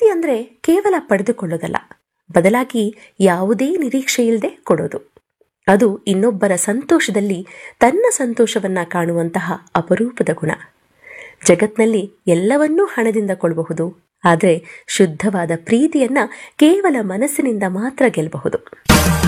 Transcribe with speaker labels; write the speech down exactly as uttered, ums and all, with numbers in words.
Speaker 1: ಅಂದರೆ ಕೇವಲ ಪಡೆದುಕೊಳ್ಳೋದಲ್ಲ, ಬದಲಾಗಿ ಯಾವುದೇ ನಿರೀಕ್ಷೆ ಇಲ್ಲದೆ ಕೊಡೋದು. ಅದು ಇನ್ನೊಬ್ಬರ ಸಂತೋಷದಲ್ಲಿ ತನ್ನ ಸಂತೋಷವನ್ನ ಕಾಣುವಂತಹ ಅಪರೂಪದ ಗುಣ. ಜಗತ್ನಲ್ಲಿ ಎಲ್ಲವನ್ನೂ ಹಣದಿಂದ ಕೊಡಬಹುದು, ಆದರೆ ಶುದ್ಧವಾದ ಪ್ರೀತಿಯನ್ನ ಕೇವಲ ಮನಸ್ಸಿನಿಂದ ಮಾತ್ರ ಗೆಲ್ಲಬಹುದು.